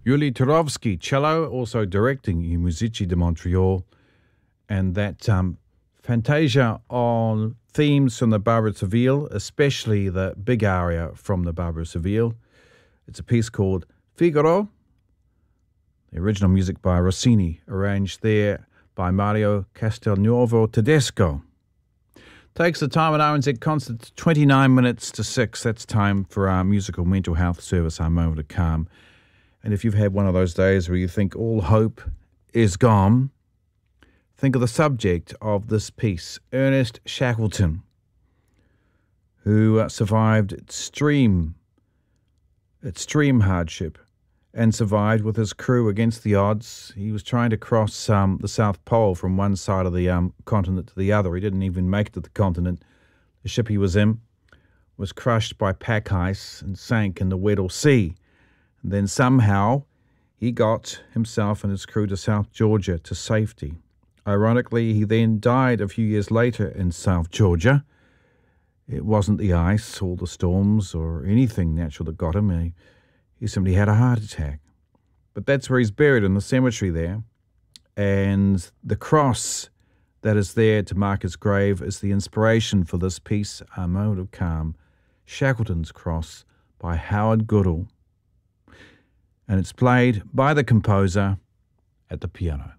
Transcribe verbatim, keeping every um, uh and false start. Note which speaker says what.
Speaker 1: Yuli Turovsky, cello, also directing I Musici de Montreal, and that um, fantasia on themes from the Barber Seville, especially the big aria from the Barber Seville. It's a piece called Figaro, the original music by Rossini, arranged there by Mario Castelnuovo Tedesco. Takes the time at R N Z Concert twenty-nine minutes to six. That's time for our musical mental health service, our moment of calm. And if you've had one of those days where you think all hope is gone, think of the subject of this piece, Ernest Shackleton, who uh, survived extreme, extreme hardship and survived with his crew against the odds. He was trying to cross um, the South Pole from one side of the um, continent to the other. He didn't even make it to the continent. The ship he was in was crushed by pack ice and sank in the Weddell Sea. And then somehow he got himself and his crew to South Georgia to safety. Ironically, he then died a few years later in South Georgia. It wasn't the ice or the storms or anything natural that got him. He, he simply had a heart attack. But that's where he's buried, in the cemetery there. And the cross that is there to mark his grave is the inspiration for this piece, A Moment of Calm, Shackleton's Cross by Howard Goodall. And it's played by the composer at the piano.